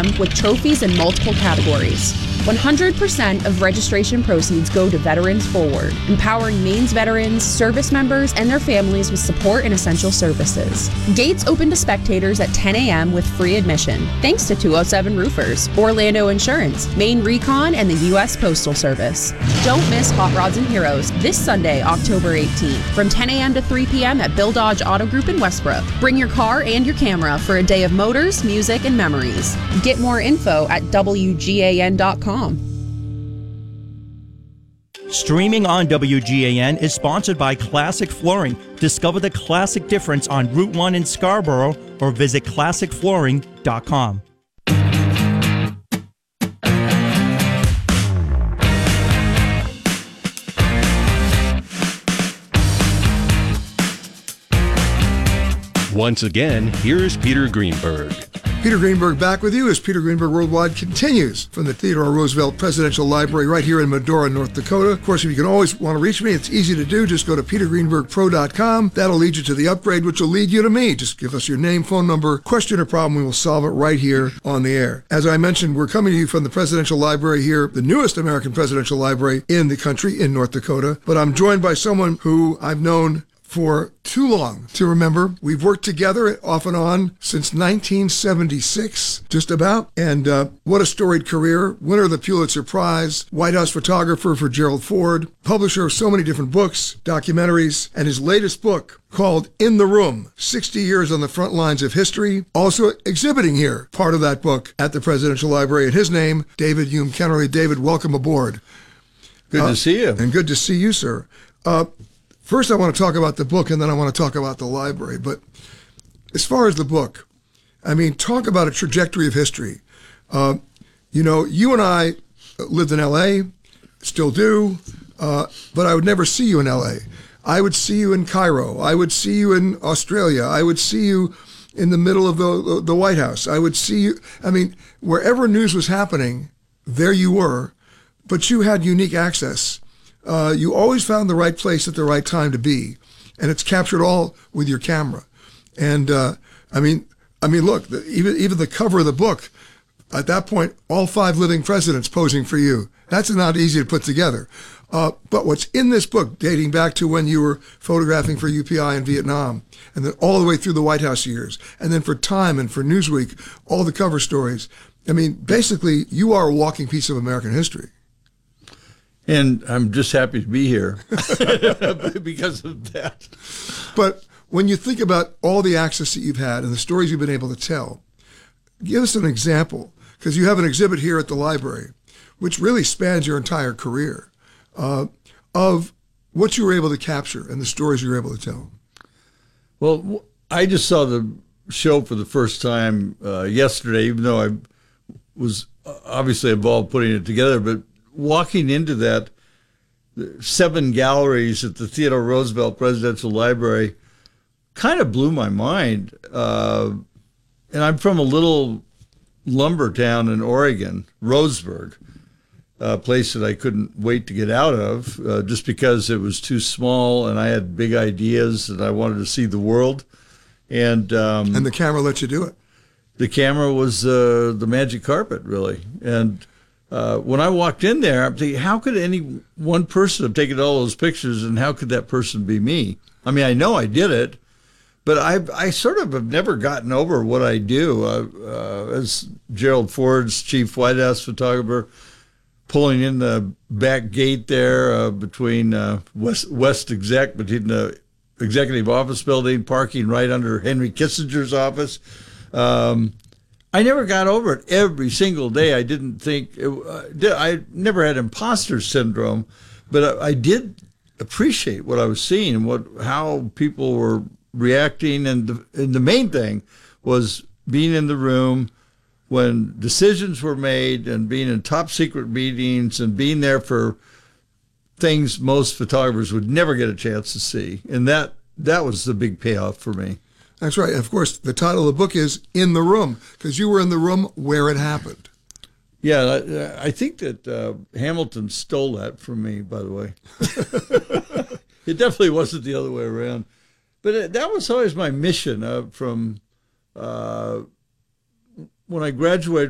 museum with trophies in multiple categories. 100% of registration proceeds go to Veterans Forward, empowering Maine's veterans, service members, and their families with support and essential services. Gates open to spectators at 10 a.m. with free admission, thanks to 207 Roofers, Orlando Insurance, Maine Recon, and the U.S. Postal Service. Don't miss Hot Rods and Heroes this Sunday, October 18th, from 10 a.m. to 3 p.m. at Bill Dodge Auto Group in Westbrook. Bring your car and your camera for a day of motors, music, and memories. Get more info at WGAN.com. Streaming on WGAN is sponsored by Classic Flooring. Discover the classic difference on Route 1 in Scarborough or visit classicflooring.com. Once again, here's Peter Greenberg. Peter Greenberg back with you as Peter Greenberg Worldwide continues from the Theodore Roosevelt Presidential Library right here in Medora, North Dakota. Of course, if you can always want to reach me, it's easy to do. Just go to petergreenbergpro.com. That'll lead you to the upgrade, which will lead you to me. Just give us your name, phone number, question or problem. We will solve it right here on the air. As I mentioned, we're coming to you from the Presidential Library here, the newest American Presidential Library in the country, in North Dakota. But I'm joined by someone who I've known for too long to remember. We've worked together off and on since 1976, just about. And what a storied career. Winner of the Pulitzer Prize, White House photographer for Gerald Ford, publisher of so many different books, documentaries, and his latest book called In the Room, 60 Years on the Front Lines of History, also exhibiting here, part of that book at the Presidential Library. And his name, David Hume Kennerly. David, welcome aboard. Good to see you. And good to see you, sir. First, I want to talk about the book, and then I want to talk about the library. But as far as the book, I mean, talk about a trajectory of history. You know, you and I lived in L.A., still do, but I would never see you in L.A. I would see you in Cairo. I would see you in Australia. I would see you in the middle of the White House. I would see you, I mean, wherever news was happening, there you were, but you had unique access. You always found the right place at the right time to be, and it's captured all with your camera. And I mean, look, even the cover of the book, at that point, all 5 living presidents posing for you. That's not easy to put together. But what's in this book, dating back to when you were photographing for UPI in Vietnam, and then all the way through the White House years, and then for Time and for Newsweek, all the cover stories. I mean, basically, you are a walking piece of American history. And I'm just happy to be here because of that. But when you think about all the access that you've had and the stories you've been able to tell, give us an example, because you have an exhibit here at the library, which really spans your entire career, of what you were able to capture and the stories you were able to tell. Well, I just saw the show for the first time yesterday, even though I was obviously involved putting it together, but walking into that 7 galleries at the Theodore Roosevelt Presidential Library kind of blew my mind. And I'm from a little lumber town in Oregon, Roseburg, a place that I couldn't wait to get out of just because it was too small and I had big ideas and I wanted to see the world. And the camera let you do it. The camera was the magic carpet, really. And when I walked in there, I'm thinking, how could any one person have taken all those pictures, and how could that person be me? I mean, I know I did it, but I sort of have never gotten over what I do. As Gerald Ford's chief White House photographer, pulling in the back gate there between West Exec, between the Executive Office Building, parking right under Henry Kissinger's office. I never got over it. Every single day, I didn't think I never had imposter syndrome, but I did appreciate what I was seeing and how people were reacting. And the main thing was being in the room when decisions were made and being in top secret meetings and being there for things most photographers would never get a chance to see. And that was the big payoff for me. That's right. Of course, the title of the book is In the Room, because you were in the room where it happened. Yeah, I think that Hamilton stole that from me, by the way. It definitely wasn't the other way around. But that was always my mission from when I graduated